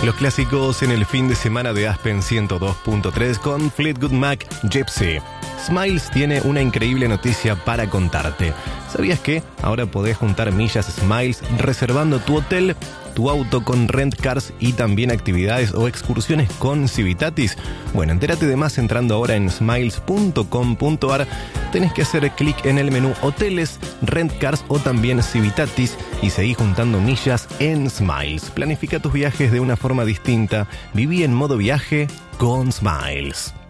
Los clásicos en el fin de semana de Aspen 102.3 con Fleetwood Mac, Gypsy. Smiles tiene una increíble noticia para contarte. ¿Sabías que ahora podés juntar millas Smiles reservando tu hotel, tu auto con Rent Cars y también actividades o excursiones con Civitatis? Bueno, entérate de más entrando ahora en smiles.com.ar. Tenés que hacer clic en el menú Hoteles, Rent Cars o también Civitatis y seguí juntando millas en Smiles. Planifica tus viajes de una forma distinta. Viví en modo viaje con Smiles.